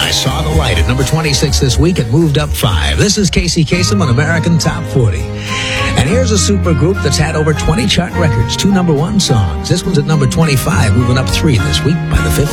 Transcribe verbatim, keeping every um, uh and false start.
I Saw the Light at number twenty-six this week. It moved up five. This is Casey Kasem on American Top forty. And here's a super group that's had over twenty chart records, two number one songs. This one's at number twenty-five, moving up three this week by the fifth.